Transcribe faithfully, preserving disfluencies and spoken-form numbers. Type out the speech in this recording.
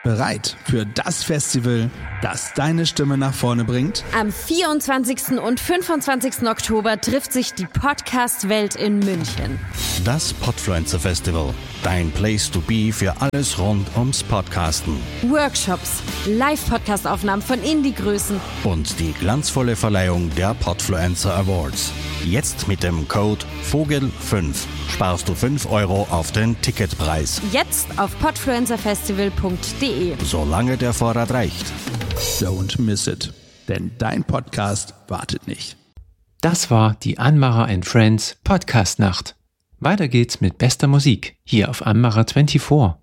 Bereit für das Festival, das deine Stimme nach vorne bringt? Am vierundzwanzigsten und fünfundzwanzigsten Oktober trifft sich die Podcast-Welt in München. Das Podfluencer Festival, dein Place to be für alles rund ums Podcasten. Workshops, Live-Podcast-Aufnahmen von Indie-Größen Und die glanzvolle Verleihung der Podfluencer Awards. Jetzt mit dem Code Vogel fünf sparst du fünf Euro auf den Ticketpreis. Jetzt auf podfluencerfestival punkt de. Solange der Vorrat reicht. Don't miss it, denn dein Podcast wartet nicht. Das war die Anmacher and Friends Podcast Nacht. Weiter geht's mit bester Musik hier auf Anmacher vierundzwanzig.